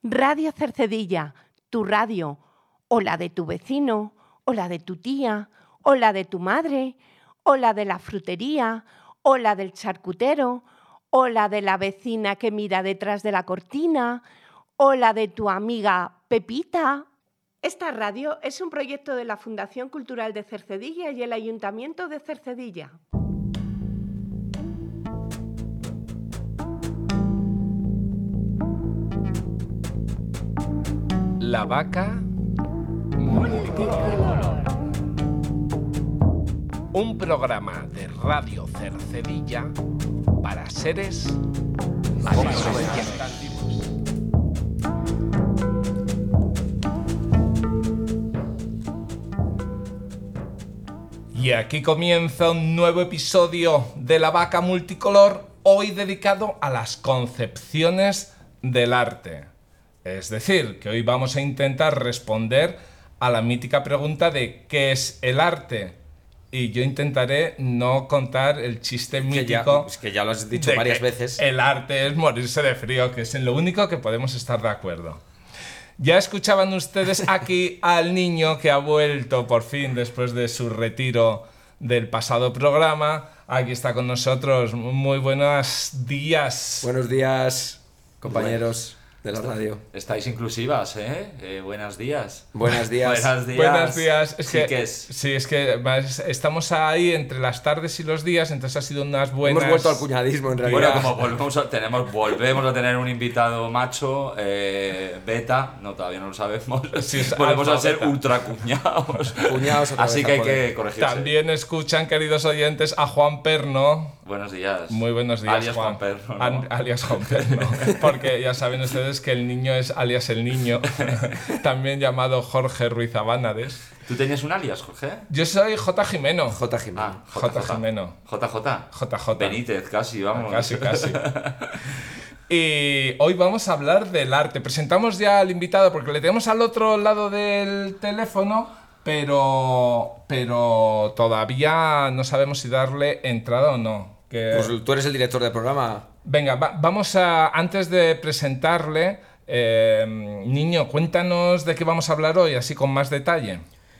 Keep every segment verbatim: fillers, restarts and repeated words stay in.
Radio Cercedilla, tu radio, o la de tu vecino, o la de tu tía, o la de tu madre, o la de la frutería, o la del charcutero, o la de la vecina que mira detrás de la cortina, o la de tu amiga Pepita. Esta radio es un proyecto de la Fundación Cultural de Cercedilla y el Ayuntamiento de Cercedilla. La vaca multicolor. Un programa de Radio Cercedilla para seres imaginativos. Y aquí comienza un nuevo episodio de La Vaca Multicolor, hoy dedicado a las concepciones del arte. Es decir, que hoy vamos a intentar responder a la mítica pregunta de ¿qué es el arte? Y yo intentaré no contar el chiste que mítico. Ya, es que ya lo has dicho varias veces. El arte es morirse de frío, que es en lo único que podemos estar de acuerdo. Ya escuchaban ustedes aquí al niño que ha vuelto por fin después de su retiro del pasado programa. Aquí está con nosotros. Muy buenos días. Buenos días, compañeros de la radio. Estáis inclusivas, ¿eh? eh buenos días. Buenos días. Buenos días. Buenos días. Es sí que, que es. Sí, es que estamos ahí entre las tardes y los días, entonces ha sido unas buenas... Hemos vuelto al cuñadismo, en realidad. Bueno, como volvemos a, tenemos, volvemos a tener un invitado macho, eh, beta, no, todavía no lo sabemos. Sí, es volvemos alfa a ser beta. ultra cuñados. Cuñados otra Así vez, que hay joder. que corregirse. También escuchan, queridos oyentes, a Juan Perno. Buenos días. Muy buenos días, alias Juan. Juan Perno, ¿no? An- alias Juan Perno. Porque ya saben ustedes que el niño es alias el niño, también llamado Jorge Ruiz Abánades. ¿Tú tenías un alias, Jorge? Yo soy J. Jimeno. J. Jimeno. Ah, J. Jimeno. J J. J J. Benítez, casi, vamos. Casi, casi. Y hoy vamos a hablar del arte. Presentamos ya al invitado porque le tenemos al otro lado del teléfono, pero, pero todavía no sabemos si darle entrada o no. Que... Pues tú eres el director del programa. Venga, va, vamos a, antes de presentarle, eh, niño, cuéntanos de qué vamos a hablar hoy, así con más detalle.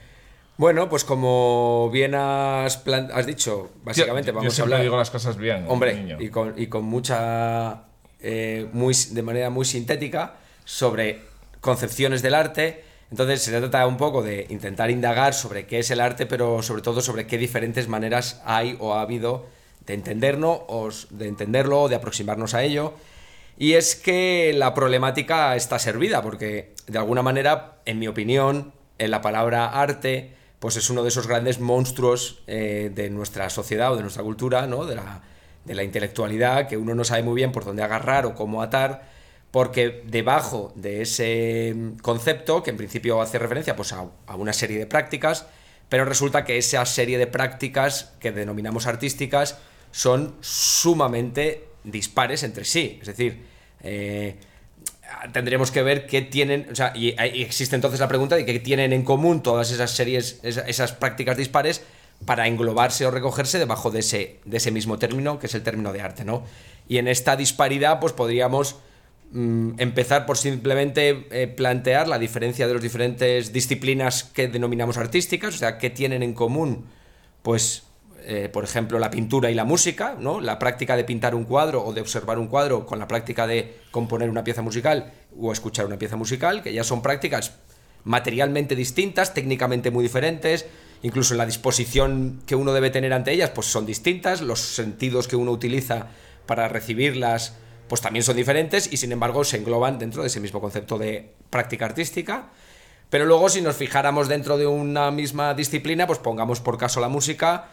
Bueno, pues como bien has, plan- has dicho, básicamente yo, vamos yo a siempre hablar... digo las cosas bien, Hombre, niño. y con, y con mucha... Eh, muy, de manera muy sintética sobre concepciones del arte. Entonces se trata un poco de intentar indagar sobre qué es el arte, pero sobre todo sobre qué diferentes maneras hay o ha habido de entenderlo o de entenderlo o de aproximarnos a ello. Y es que la problemática está servida, porque de alguna manera, en mi opinión, en la palabra arte, pues es uno de esos grandes monstruos eh, de nuestra sociedad o de nuestra cultura, ¿no? de, la, de la intelectualidad, que uno no sabe muy bien por dónde agarrar o cómo atar, porque debajo de ese concepto, que en principio hace referencia pues, a, a una serie de prácticas, pero resulta que esa serie de prácticas que denominamos artísticas son sumamente dispares entre sí. Es decir, eh, tendremos que ver qué tienen, o sea, y, y existe entonces la pregunta de qué tienen en común todas esas series, esas, esas prácticas dispares para englobarse o recogerse debajo de ese, de ese mismo término, que es el término de arte, ¿no? Y en esta disparidad, pues podríamos mm, empezar por simplemente eh, plantear la diferencia de las diferentes disciplinas que denominamos artísticas, o sea, qué tienen en común, pues... Eh, por ejemplo, la pintura y la música, ¿no? La práctica de pintar un cuadro o de observar un cuadro con la práctica de componer una pieza musical o escuchar una pieza musical, que ya son prácticas materialmente distintas, técnicamente muy diferentes, incluso en la disposición que uno debe tener ante ellas, pues son distintas, los sentidos que uno utiliza para recibirlas, pues también son diferentes y sin embargo se engloban dentro de ese mismo concepto de práctica artística. Pero luego, si nos fijáramos dentro de una misma disciplina, pues pongamos por caso la música.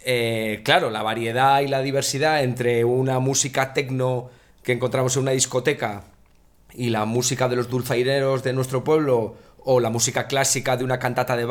Eh, claro, la variedad y la diversidad entre una música tecno que encontramos en una discoteca y la música de los dulzaineros de nuestro pueblo o la música clásica de una cantata de